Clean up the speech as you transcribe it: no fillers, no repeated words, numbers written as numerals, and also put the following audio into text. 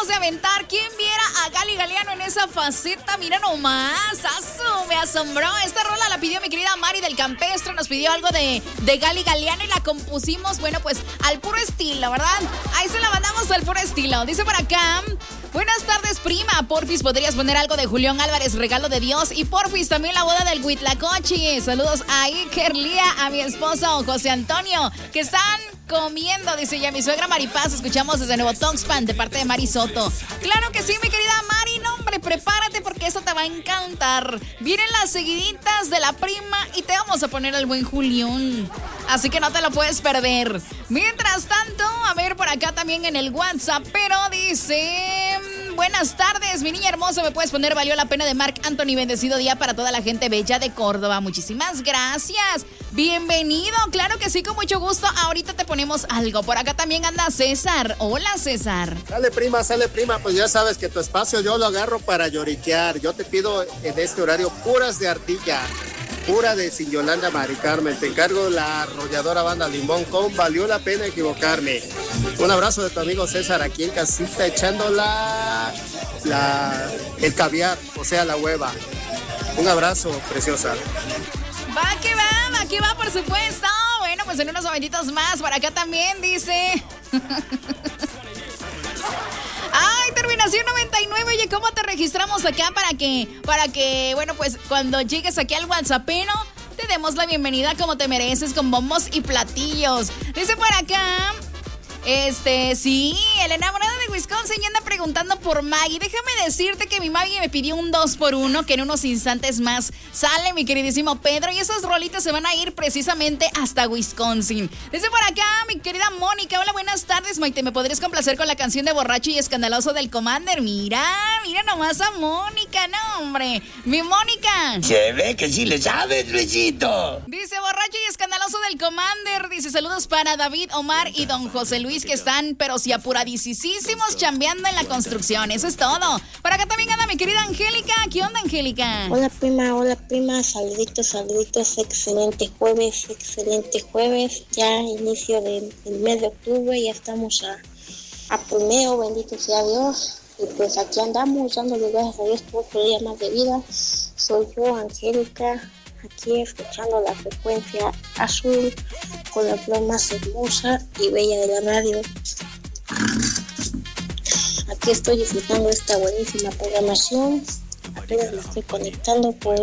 acabamos de aventar. ¿Quién viera a Gali Galeano en esa faceta? Mira nomás, me asombró. Esta rola la pidió mi querida Mari del Campestre. Nos pidió algo de Gali Galeano y la compusimos, bueno, pues al puro estilo, ¿verdad? Ahí se la mandamos al puro estilo. Dice por acá: buenas tardes, prima. Porfis, ¿podrías poner algo de Julián Álvarez, Regalo de Dios? Y porfis, también la boda del Huitlacoche. Saludos a Iker Lía, a mi esposo José Antonio, que están comiendo, dice, ya mi suegra Maripaz. Escuchamos desde Nuevo Tuxpan de parte de Mari Soto. Claro que sí, mi querida Mari. No, hombre, prepárate porque eso te va a encantar. Vienen las seguiditas de la prima y te vamos a poner al buen Julián, así que no te lo puedes perder. Mientras tanto, a ver por acá también en el WhatsApp, pero dice: buenas tardes, mi niña hermosa, ¿me puedes poner Valió la Pena de Marc Anthony? Bendecido día para toda la gente bella de Córdoba. Muchísimas gracias. Bienvenido, claro que sí, con mucho gusto. Ahorita te ponemos algo. Por acá también anda César. Hola, César. Sale prima, pues ya sabes que tu espacio yo lo agarro para lloriquear. Yo te pido en este horario puras de ardilla, pura de Sin Yolanda Mari Carmen. Te encargo la arrolladora Banda Limón con Valió la Pena Equivocarme. Un abrazo de tu amigo César aquí en casita echando el caviar, o sea, la hueva. Un abrazo, preciosa. Va que va, por supuesto. Bueno, pues en unos momentitos más, por acá también dice... Ay, terminación 99. Oye, ¿cómo te registramos acá para que, bueno, pues cuando llegues aquí al WhatsAppero te demos la bienvenida como te mereces, con bombos y platillos? Dice por acá... sí, el enamorado de Wisconsin anda preguntando por Maggie. Déjame decirte que mi Maggie me pidió un 2x1, que en unos instantes más sale, mi queridísimo Pedro, y esas rolitas se van a ir precisamente hasta Wisconsin. Dice por acá mi querida Mónica: hola, buenas tardes, Maite, ¿me podrías complacer con la canción de Borracho y Escandaloso del Commander? Mira nomás a Mónica, no, hombre, mi Mónica. Se ve que sí le sabes, Luisito. Dice Borracho y Escandaloso del Commander. Dice: saludos para David, Omar y don José Luis, que están, pero sí apuradísimos, chambeando en la construcción. Eso es todo. Por acá también anda mi querida Angélica. ¿Qué onda, Angélica? Hola, prima. Saluditos. Excelente jueves. Ya inicio del mes de octubre. Ya estamos a primero. Bendito sea Dios. Y pues aquí andamos dándole gracias a Dios por otro día más de vida. Soy yo, Angélica, aquí escuchando la frecuencia azul con la flor más hermosa y bella de la radio. Aquí estoy disfrutando de esta buenísima programación. Apenas me estoy conectando por